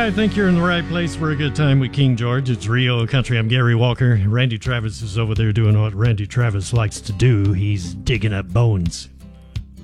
I think you're in the right place for a good time with King George. It's Rio Country. I'm Gary Walker. Randy Travis is over there doing what Randy Travis likes to do. He's digging up bones.